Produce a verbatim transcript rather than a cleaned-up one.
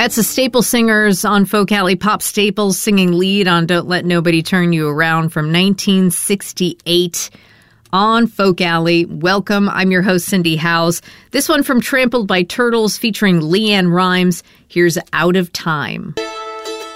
That's the Staple Singers on Folk Alley. Pop Staples singing lead on Don't Let Nobody Turn You Around from nineteen sixty-eight on Folk Alley. Welcome. I'm your host, Cindy Howes. This one from Trampled by Turtles featuring Leanne Rimes. Here's Out of Time.